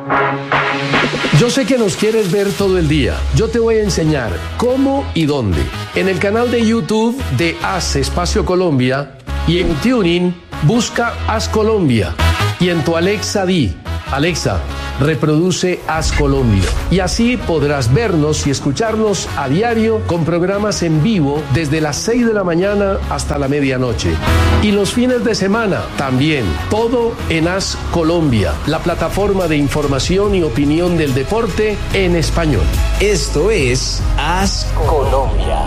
Yo sé que nos quieres ver todo el día. Yo te voy a enseñar cómo y dónde. En el canal de YouTube de Haz Espacio Colombia y en TuneIn busca Haz Colombia. Y en tu Alexa di: Alexa, reproduce Haz Colombia. Y así podrás vernos y escucharnos a diario con programas en vivo desde las 6 de la mañana hasta la medianoche. Y los fines de semana también. Todo en Haz Colombia, la plataforma de información y opinión del deporte en español. Esto es Haz Colombia.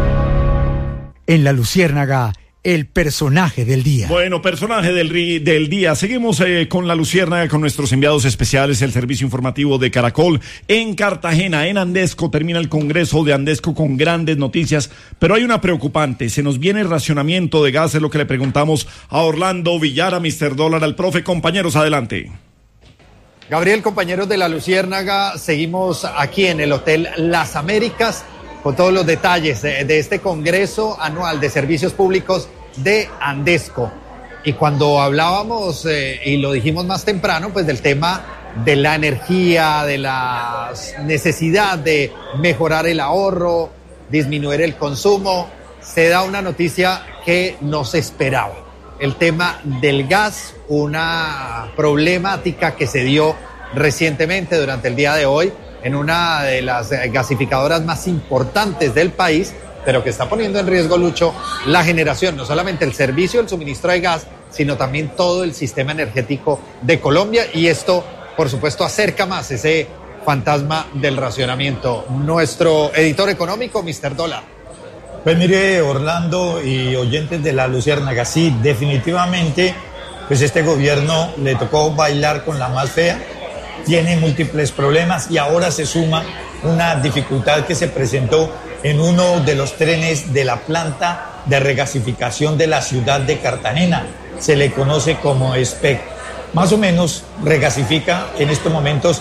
En La Luciérnaga, el personaje del día. Bueno, personaje del día. Seguimos con La Luciérnaga, con nuestros enviados especiales, el servicio informativo de Caracol. En Cartagena, en Andesco, termina el Congreso de Andesco con grandes noticias, pero hay una preocupante. Se nos viene racionamiento de gas, es lo que le preguntamos a Orlando Villar, a Mr. Dólar, al profe. Compañeros, adelante. Gabriel, compañeros de La Luciérnaga, seguimos aquí en el Hotel Las Américas con todos los detalles de este Congreso Anual de Servicios Públicos de Andesco. Y cuando hablábamos, y lo dijimos más temprano, pues del tema de la energía, de la necesidad de mejorar el ahorro, disminuir el consumo, se da una noticia que no se esperaba. El tema del gas, una problemática que se dio recientemente durante el día de hoy en una de las gasificadoras más importantes del país, pero que está poniendo en riesgo, Lucho, la generación, no solamente el servicio, el suministro de gas, sino también todo el sistema energético de Colombia, y esto, por supuesto, acerca más ese fantasma del racionamiento. Nuestro editor económico, Mr. Dólar. Pues mire, Orlando y oyentes de La Luciérnaga, sí, definitivamente, pues este gobierno le tocó bailar con la más fea. Tiene múltiples problemas y ahora se suma una dificultad que se presentó en uno de los trenes de la planta de regasificación de la ciudad de Cartagena. Se le conoce como SPEC. Más o menos regasifica en estos momentos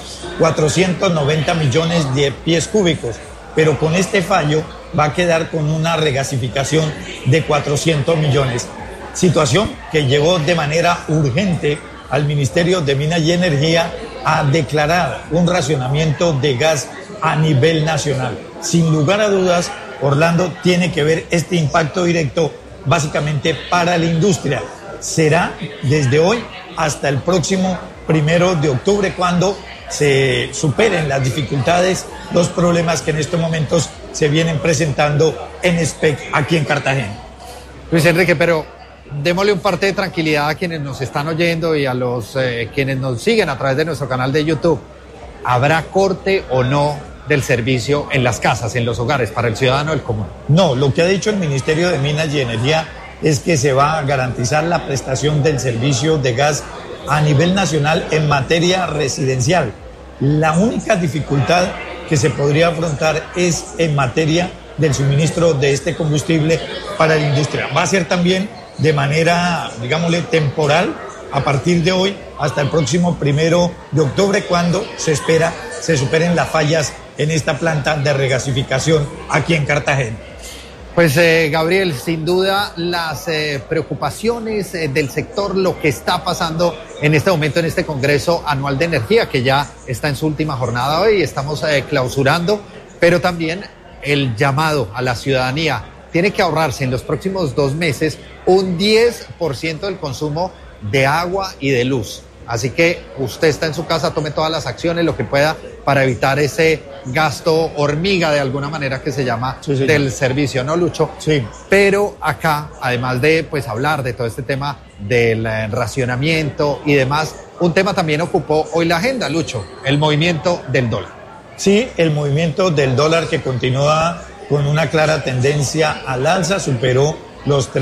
490 millones de pies cúbicos, pero con este fallo va a quedar con una regasificación de 400 millones. Situación que llegó de manera urgente al Ministerio de Minas y Energía a declarar un racionamiento de gas a nivel nacional. Sin lugar a dudas, Orlando, tiene que ver este impacto directo básicamente para la industria. Será desde hoy hasta el próximo 1 de octubre cuando se superen las dificultades, los problemas que en estos momentos se vienen presentando en SPEC aquí en Cartagena. Luis Enrique, pero démosle un parte de tranquilidad a quienes nos están oyendo y a los quienes nos siguen a través de nuestro canal de YouTube. ¿Habrá corte o no del servicio en las casas, en los hogares, para el ciudadano del común? No, lo que ha dicho el Ministerio de Minas y Energía es que se va a garantizar la prestación del servicio de gas a nivel nacional en materia residencial. La única dificultad que se podría afrontar es en materia del suministro de este combustible para la industria. Va a ser también de manera, digámosle, temporal, a partir de hoy hasta el próximo 1 de octubre, cuando se espera se superen las fallas en esta planta de regasificación aquí en Cartagena. Pues Gabriel, sin duda las preocupaciones del sector, lo que está pasando en este momento en este Congreso Anual de Energía, que ya está en su última jornada hoy, estamos clausurando, pero también el llamado a la ciudadanía. Tiene que ahorrarse en los próximos 2 meses un 10% del consumo de agua y de luz. Así que usted está en su casa, tome todas las acciones, lo que pueda, para evitar ese gasto hormiga de alguna manera que se llama del servicio, ¿no, Lucho? Sí. Pero acá, además de pues hablar de todo este tema del racionamiento y demás, un tema también ocupó hoy la agenda, Lucho, el movimiento del dólar. Sí, el movimiento del dólar, que continúa con una clara tendencia al alza, superó los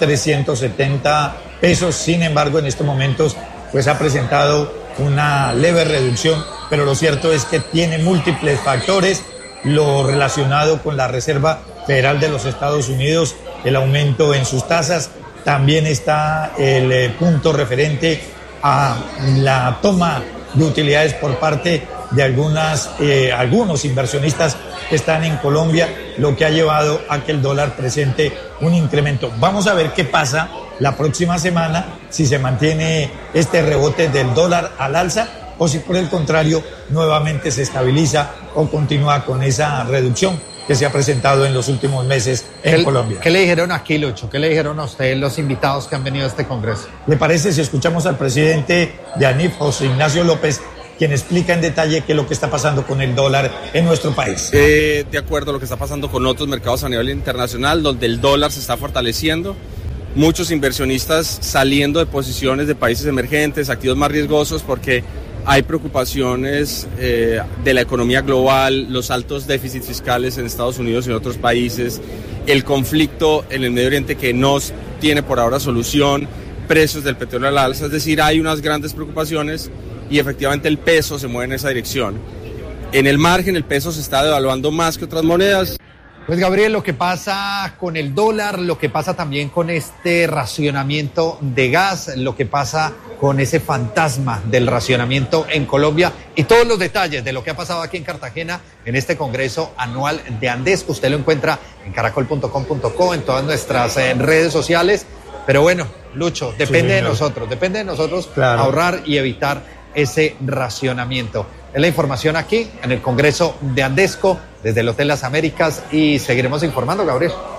3.370 pesos. Sin embargo, en estos momentos pues ha presentado una leve reducción, pero lo cierto es que tiene múltiples factores, lo relacionado con la Reserva Federal de los Estados Unidos, el aumento en sus tasas, también está el punto referente a la toma de utilidades por parte de algunos inversionistas que están en Colombia, lo que ha llevado a que el dólar presente un incremento. Vamos a ver qué pasa la próxima semana, si se mantiene este rebote del dólar al alza o si por el contrario nuevamente se estabiliza o continúa con esa reducción que se ha presentado en los últimos meses en Colombia. ¿Qué le dijeron aquí, Lucho? ¿Qué le dijeron a usted los invitados que han venido a este congreso? ¿Le parece si escuchamos al presidente de ANIF, José Ignacio López, quien explica en detalle qué es lo que está pasando con el dólar en nuestro país? De acuerdo a lo que está pasando con otros mercados a nivel internacional, donde el dólar se está fortaleciendo, muchos inversionistas saliendo de posiciones de países emergentes, activos más riesgosos, porque hay preocupaciones de la economía global, los altos déficits fiscales en Estados Unidos y en otros países, el conflicto en el Medio Oriente que no tiene por ahora solución, precios del petróleo al alza, es decir, hay unas grandes preocupaciones y efectivamente el peso se mueve en esa dirección. En el margen el peso se está devaluando más que otras monedas. Pues Gabriel, lo que pasa con el dólar, lo que pasa también con este racionamiento de gas, lo que pasa con ese fantasma del racionamiento en Colombia y todos los detalles de lo que ha pasado aquí en Cartagena en este Congreso Anual de Andesco. Usted lo encuentra en caracol.com.co, en todas nuestras redes sociales. Pero bueno, Lucho, depende de nosotros claro, ahorrar y evitar ese racionamiento. Es la información aquí en el Congreso de Andesco, desde el Hotel Las Américas, y seguiremos informando, Gabriel.